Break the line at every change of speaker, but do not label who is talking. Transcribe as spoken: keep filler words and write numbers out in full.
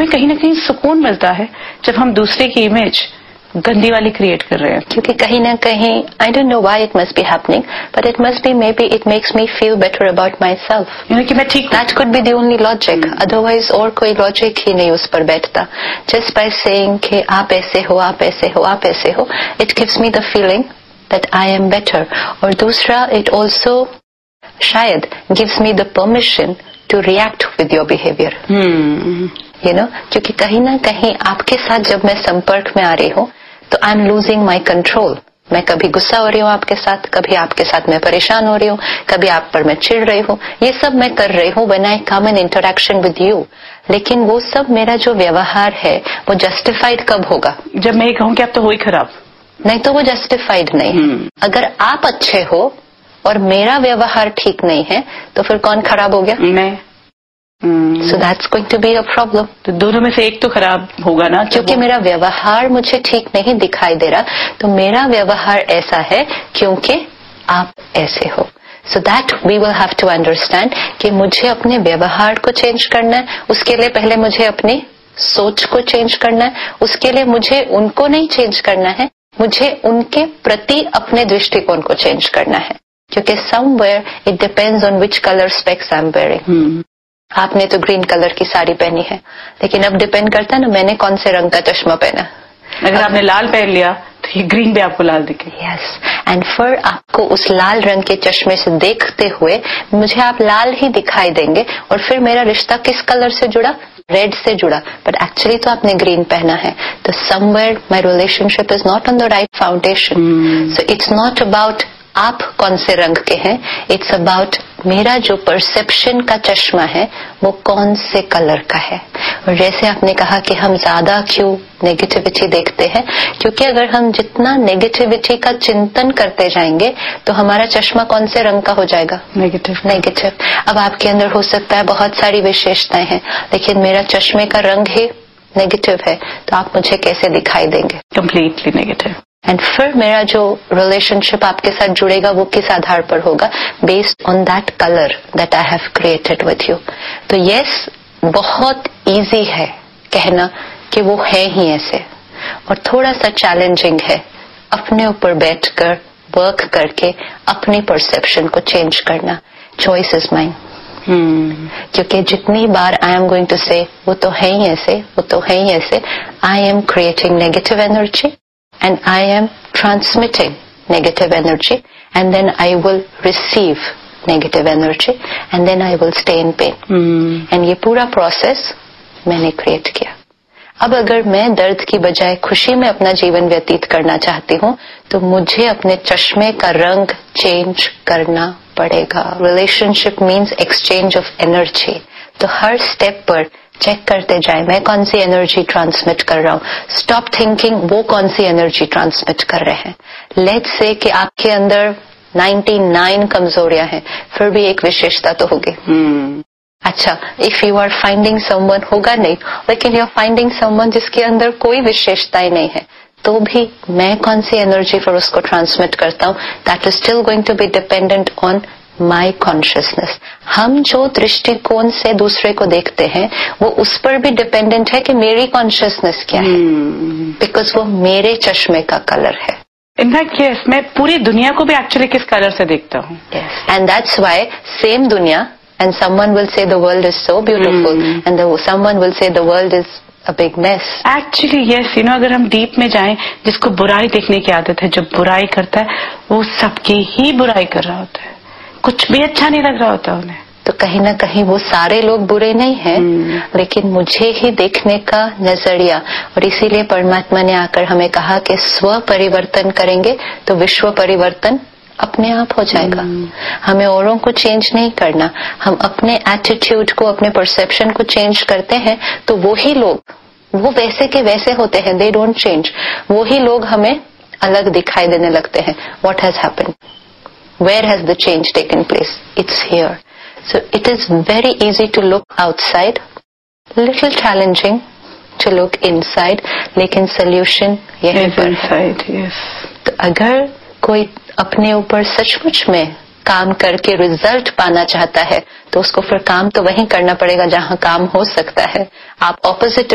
हमें कहीं ना कहीं सुकून मिलता है जब हम दूसरे की इमेज गंदी वाली क्रिएट कर रहे हैं,
क्योंकि कहीं ना कहीं I don't know why it must be happening, but it must be may be it makes me feel better about my self,
कि मैं ठीक।
That could be the only logic, otherwise और कोई लॉजिक ही नहीं उस पर बैठता. जस्ट बाय सेइंग कि आप ऐसे हो, आप ऐसे हो, आप ऐसे हो, it gives me the feeling that I am better. और दूसरा, इट ऑल्सो शायद gives me the permission to react with your behaviour, you know, क्योंकि कहीं ना कहीं आपके साथ जब मैं संपर्क में आ रही हूँ तो I am losing my control. मैं कभी गुस्सा हो रही हूँ आपके साथ, कभी आपके साथ मैं परेशान हो रही हूँ, कभी आप पर मैं चिढ़ रही हूँ, ये सब मैं कर रही हूँ when I come in interaction with you. लेकिन वो सब मेरा जो व्यवहार है वो जस्टिफाइड कब होगा?
जब मैं ये कहूँ कि आप तो हो ही खराब,
नहीं तो वो जस्टिफाइड नहीं है. अगर आप अच्छे हो और मेरा व्यवहार ठीक नहीं है तो फिर कौन खराब हो गया?
मैं.
So that's going to be a problem.
तो दोनों में से एक तो खराब होगा ना,
क्योंकि मेरा व्यवहार मुझे ठीक नहीं दिखाई दे रहा, तो मेरा व्यवहार ऐसा है क्योंकि आप ऐसे हो. So that we will have to understand कि मुझे अपने व्यवहार को चेंज करना है. उसके लिए पहले मुझे अपनी सोच को चेंज करना है. उसके लिए मुझे उनको नहीं चेंज करना है, मुझे उनके प्रति अपने दृष्टिकोण को चेंज करना है. क्योंकि somewhere it depends on which colour specs I am wearing. आपने तो ग्रीन कलर की साड़ी पहनी है, लेकिन अब डिपेंड करता है ना मैंने कौन से रंग का चश्मा पहना.
अगर आपने लाल पहन लिया तो ये ग्रीन भी आपको लाल दिखे.
यस, एंड फिर आपको उस लाल रंग के चश्मे से देखते हुए मुझे आप लाल ही दिखाई देंगे, और फिर मेरा रिश्ता किस कलर से जुड़ा? रेड से जुड़ा. बट एक्चुअली तो आपने ग्रीन पहना है. तो somewhere my relationship is not on the right foundation. So it's not about आप कौन से रंग के हैं, इट्स अबाउट मेरा जो परसेप्शन का चश्मा है वो कौन से कलर का है. और जैसे आपने कहा कि हम ज्यादा क्यों नेगेटिविटी देखते हैं, क्योंकि अगर हम जितना नेगेटिविटी का चिंतन करते जाएंगे तो हमारा चश्मा कौन से रंग का हो जाएगा?
नेगेटिव.
नेगेटिव. अब आपके अंदर हो सकता है बहुत सारी विशेषताएं हैं, लेकिन मेरा चश्मे का रंग ही नेगेटिव है, तो आप मुझे कैसे दिखाई देंगे?
Completely negative.
एंड फिर मेरा जो रिलेशनशिप आपके साथ जुड़ेगा वो किस आधार पर होगा? Based on that colour that I have created with you. तो यस, बहुत इजी है कहना कि वो है ही ऐसे, और थोड़ा सा चैलेंजिंग है अपने ऊपर बैठकर वर्क करके अपनी परसेप्शन को चेंज करना. Choice is mine. क्योंकि जितनी बार आई एम गोइंग टू से वो तो है ही ऐसे, वो तो है ही ऐसे, I am creating negative energy and I am transmitting negative energy, and then I will receive negative energy, and then I will stay in pain.
hmm.
And ये पूरा प्रोसेस मैंने क्रिएट किया. अब अगर मैं दर्द की बजाय खुशी में अपना जीवन व्यतीत करना चाहती हूँ तो मुझे अपने चश्मे का रंग चेंज करना पड़ेगा. Relationship means exchange of energy. तो हर स्टेप पर चेक करते जाए मैं कौन सी एनर्जी ट्रांसमिट कर रहा हूँ. स्टॉप थिंकिंग वो कौन सी एनर्जी ट्रांसमिट कर रहे हैं. लेट्स से कि आपके अंदर निन्यानवे कमजोरियां हैं, फिर भी एक विशेषता तो होगी.
hmm.
अच्छा, if you are finding someone, होगा नहीं, लेकिन यू आर फाइंडिंग समवन जिसके अंदर कोई विशेषताएं नहीं है, तो भी मैं कौन सी एनर्जी फिर उसको ट्रांसमिट करता हूँ? That is still going to be dependent on my consciousness. हम जो दृष्टिकोण से दूसरे को देखते हैं वो उस पर भी डिपेंडेंट है कि मेरी कॉन्शियसनेस क्या है, बिकॉज वो मेरे चश्मे का कलर है.
इनफैक्ट यस, मैं पूरी दुनिया को भी एक्चुअली किस कलर से देखता हूँ.
एंड दैट्स व्हाई सेम दुनिया, and someone will say the world is so beautiful, and someone will say the world is a big mess.
Actually yes, you know, अगर हम डीप में जाएं, जिसको बुराई देखने की आदत है, जो बुराई करता है वो सबकी ही बुराई कर रहा होता है, कुछ भी अच्छा नहीं लग रहा होता उन्हें.
तो कहीं ना कहीं वो सारे लोग बुरे नहीं हैं, hmm. लेकिन मुझे ही देखने का नजरिया. और इसीलिए परमात्मा ने आकर हमें कहा कि स्व परिवर्तन करेंगे तो विश्व परिवर्तन अपने आप हो जाएगा. hmm. हमें औरों को चेंज नहीं करना, हम अपने एटीट्यूड को, अपने परसेप्शन को चेंज करते हैं तो वो ही लोग, वो वैसे के वैसे होते हैं, दे डोंट चेंज. वो ही लोग हमें अलग दिखाई देने लगते हैं. What has happened? Where has the change taken place? It's here. So it is very easy to look outside, little challenging to look inside, लेकिन solution यहीं पर
inside, yes.
तो अगर कोई अपने ऊपर सचमुच में काम करके रिजल्ट पाना चाहता है तो उसको फिर काम तो वहीं करना पड़ेगा जहां काम हो सकता है. आप ऑपोजिट